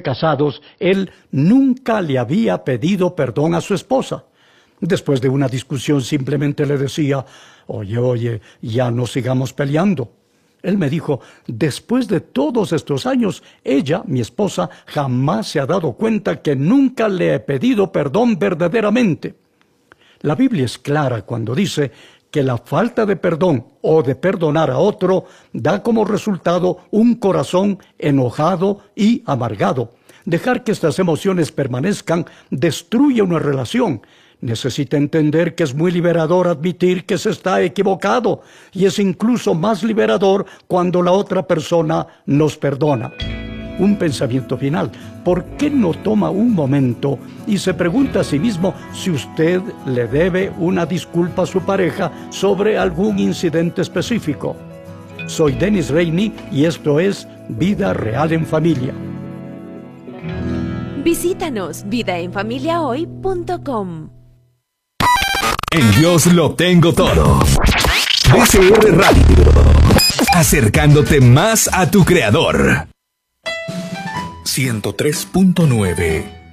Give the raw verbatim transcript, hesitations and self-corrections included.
casados, él nunca le había pedido perdón a su esposa. Después de una discusión simplemente le decía, oye, oye, ya no sigamos peleando. Él me dijo, después de todos estos años, ella, mi esposa, jamás se ha dado cuenta que nunca le he pedido perdón verdaderamente. La Biblia es clara cuando dice que la falta de perdón o de perdonar a otro da como resultado un corazón enojado y amargado. Dejar que estas emociones permanezcan destruye una relación. Necesita entender que es muy liberador admitir que se está equivocado, y es incluso más liberador cuando la otra persona nos perdona. Un pensamiento final. ¿Por qué no toma un momento y se pregunta a sí mismo si usted le debe una disculpa a su pareja sobre algún incidente específico? Soy Dennis Rainey y esto es Vida Real en Familia. Visítanos vida en familia hoy punto com. En Dios lo tengo todo. D C R Radio, acercándote más a tu Creador. ciento tres punto nueve